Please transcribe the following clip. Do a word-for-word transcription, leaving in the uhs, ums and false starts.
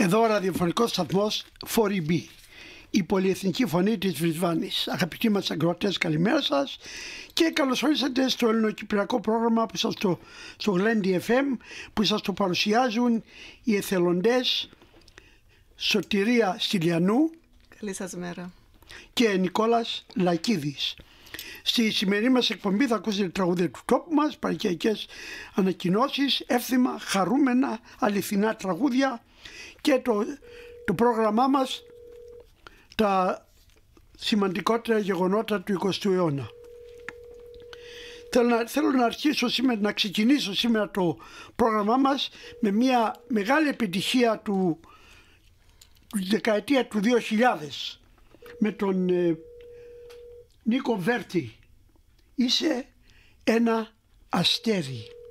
Εδώ ο ραδιοφωνικός σταθμός φορ ι μπι, η πολυεθνική φωνή της Βρισβάνης. Αγαπητοί μας ακροατές, καλημέρα σας και καλώς ορίσατε στο ελληνοκυπριακό πρόγραμμα που σας το, στο Glendy εφ εμ, που σας το παρουσιάζουν οι εθελοντές Σωτηρία Στυλιανού. Καλή σας μέρα. Και Νικόλας Λακίδης. Στη σημερινή μας εκπομπή θα ακούσετε τραγούδια του τόπου μας, παρικιακές ανακοινώσεις, εύθυμα, χαρούμενα, αληθινά τραγούδια και το, το πρόγραμμά μας, τα σημαντικότερα γεγονότα του εικοστού αιώνα. Θέλω να, θέλω να αρχίσω σήμερα, να ξεκινήσω σήμερα το πρόγραμμά μας με μια μεγάλη επιτυχία του, του δεκαετία του δύο χιλιάδες με τον ε, Νίκο Βέρτη. Είσαι ένα αστέρι.